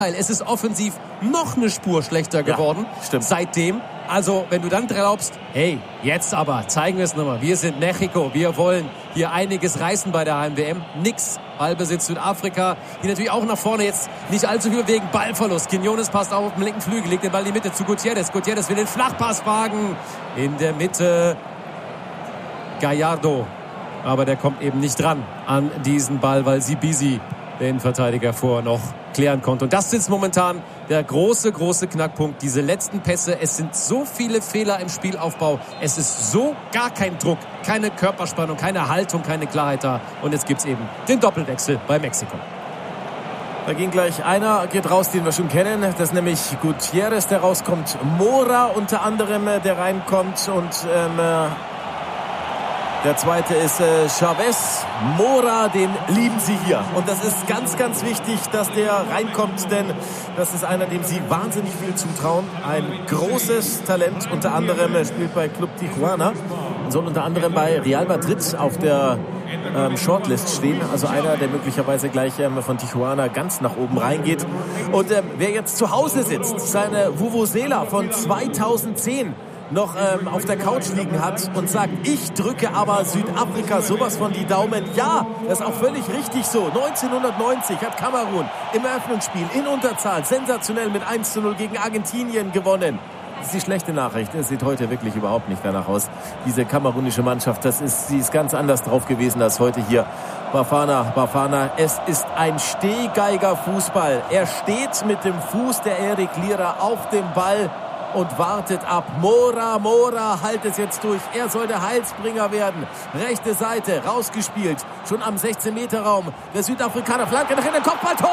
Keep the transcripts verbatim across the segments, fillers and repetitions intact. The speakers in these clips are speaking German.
Es ist offensiv noch eine Spur schlechter geworden. Ja, stimmt. Seitdem. Also, wenn du dann glaubst, hey, jetzt aber, zeigen wir es nochmal. Wir sind Mexiko. Wir wollen hier einiges reißen bei der Heim-W M. Nix. Ballbesitz Südafrika, die natürlich auch nach vorne jetzt nicht allzu viel wegen Ballverlust. Quiñones passt auf dem linken Flügel, legt den Ball in die Mitte zu Gutierrez. Gutierrez will den Flachpass wagen. In der Mitte Gallardo. Aber der kommt eben nicht dran an diesen Ball, weil Sibisi den Verteidiger vorher noch klären konnte. Und das ist momentan der große, große Knackpunkt. Diese letzten Pässe, es sind so viele Fehler im Spielaufbau. Es ist so gar kein Druck, keine Körperspannung, keine Haltung, keine Klarheit da. Und jetzt gibt es eben den Doppelwechsel bei Mexiko. Da ging gleich einer, geht raus, den wir schon kennen. Das ist nämlich Gutierrez, der rauskommt. Mora unter anderem, der reinkommt. Und ähm, der zweite ist äh, Chavez. Mora, den lieben sie hier. Und das ist ganz, ganz wichtig, dass der reinkommt, denn das ist einer, dem sie wahnsinnig viel zutrauen. Ein großes Talent, unter anderem er spielt bei Club Tijuana und soll unter anderem bei Real Madrid auf der ähm, Shortlist stehen. Also einer, der möglicherweise gleich ähm, von Tijuana ganz nach oben reingeht. Und ähm, wer jetzt zu Hause sitzt, seine Vuvuzela von zweitausendzehn noch ähm, auf der Couch liegen hat und sagt, ich drücke aber Südafrika sowas von die Daumen. Ja, das ist auch völlig richtig so. neunzehnhundertneunzig hat Kamerun im Eröffnungsspiel in Unterzahl sensationell mit eins zu null gegen Argentinien gewonnen. Das ist die schlechte Nachricht. Es sieht heute wirklich überhaupt nicht danach aus. Diese kamerunische Mannschaft, das ist, sie ist ganz anders drauf gewesen als heute hier. Bafana, Bafana, es ist ein Stehgeiger-Fußball. Er steht mit dem Fuß der Erik Lira auf dem Ball und wartet ab. Mora, Mora, halt es jetzt durch. Er soll der Heilsbringer werden. Rechte Seite, rausgespielt. Schon am sechzehn-Meter-Raum. Der Südafrikaner, Flanke nach innen, Kopfballtor!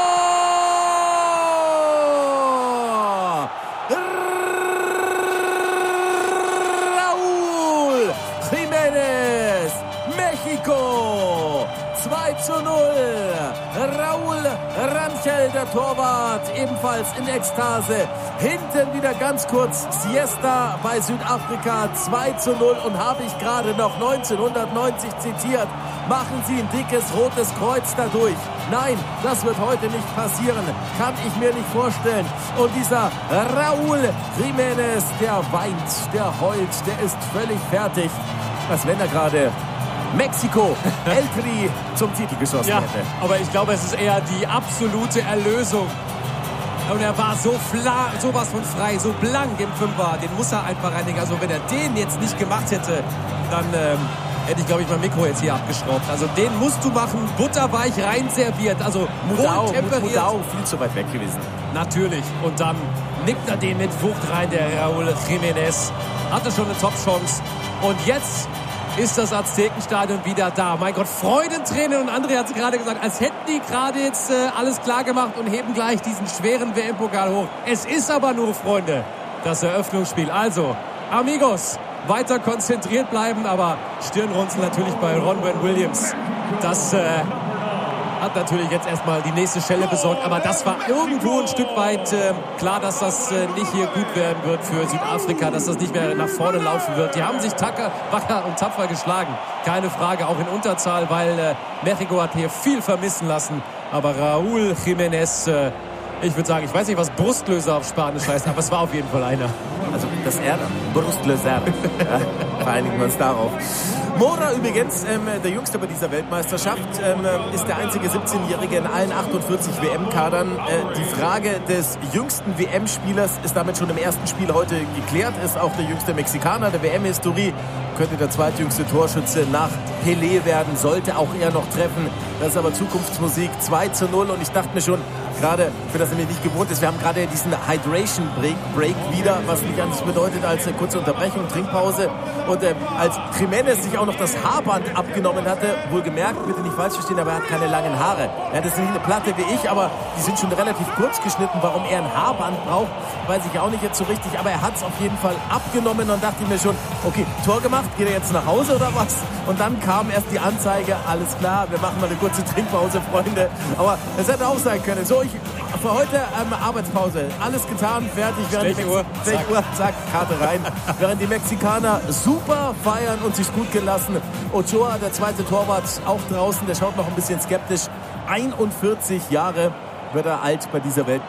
Raúl Jiménez, Mexiko, zwei zu null. Raúl Rangel, der Torwart, ebenfalls in Ekstase. Hinten wieder ganz kurz Siesta bei Südafrika, zwei zu null. Und habe ich gerade noch neunzehnhundertneunzig zitiert. Machen Sie ein dickes rotes Kreuz dadurch. Nein, das wird heute nicht passieren. Kann ich mir nicht vorstellen. Und dieser Raúl Jiménez, der weint, der heult, der ist völlig fertig. Als wenn er gerade Mexiko, El Tri zum Titel geschossen ja, hätte. Aber ich glaube, es ist eher die absolute Erlösung. Und er war so fla, sowas von frei, so blank im Fünfer. Den muss er einfach reinigen. Also wenn er den jetzt nicht gemacht hätte, dann ähm, hätte ich, glaube ich, mein Mikro jetzt hier abgeschraubt. Also den musst du machen, butterweich rein serviert. Also Mudau, temperiert. Mudau viel zu weit weg gewesen. Natürlich. Und dann nickt er den mit Wucht rein, der Raúl Jiménez. Hatte schon eine Top-Chance. Und jetzt ist das Aztekenstadion wieder da. Mein Gott, Freudentränen. Und André hat es gerade gesagt, als hätten die gerade jetzt äh, alles klar gemacht und heben gleich diesen schweren W M-Pokal hoch. Es ist aber nur, Freunde, das Eröffnungsspiel. Also, Amigos, weiter konzentriert bleiben, aber Stirnrunzeln natürlich bei Ronwen Williams. Das äh, hat natürlich jetzt erstmal die nächste Schelle besorgt, aber das war irgendwo ein Stück weit äh, klar, dass das äh, nicht hier gut werden wird für Südafrika, dass das nicht mehr nach vorne laufen wird. Die haben sich tacker, wacker und tapfer geschlagen, keine Frage, auch in Unterzahl, weil äh, Mexiko hat hier viel vermissen lassen, aber Raúl Jiménez, äh, ich würde sagen, ich weiß nicht, was Brustlöser auf Spanisch heißt, aber es war auf jeden Fall einer. Also das R, Brustlöser, ja, vereinigen wir uns darauf. Mora übrigens, ähm, der Jüngste bei dieser Weltmeisterschaft, ähm, ist der einzige siebzehnjährige in allen achtundvierzig W M-Kadern. Äh, die Frage des jüngsten W M-Spielers ist damit schon im ersten Spiel heute geklärt. Ist auch der jüngste Mexikaner der W M-Historie. Könnte der zweitjüngste Torschütze nach Pelé werden, sollte auch er noch treffen. Das ist aber Zukunftsmusik, zwei zu null. Und ich dachte mir schon, gerade für das er mir nicht gewohnt ist, wir haben gerade diesen Hydration Break, Break wieder, was nicht anders bedeutet als eine kurze Unterbrechung, Trinkpause. Und äh, als Jiménez sich auch noch das Haarband abgenommen hatte, wohlgemerkt, bitte nicht falsch verstehen, aber er hat keine langen Haare. Er hat jetzt nicht eine Platte wie ich, aber die sind schon relativ kurz geschnitten. Warum er ein Haarband braucht, weiß ich auch nicht jetzt so richtig. Aber er hat es auf jeden Fall abgenommen und dachte mir schon, okay, Tor gemacht, geht er jetzt nach Hause oder was? Und dann kam erst die Anzeige, alles klar, wir machen mal eine kurze Trinkpause, Freunde. Aber es hätte auch sein können. So, ich für heute ähm, Arbeitspause. Alles getan, fertig. Stechuhr, Stechuhr, zack, Karte rein. Während die Mexikaner super feiern und sich's gut gelassen. Ochoa, der zweite Torwart, auch draußen. Der schaut noch ein bisschen skeptisch. einundvierzig Jahre wird er alt bei dieser Welt.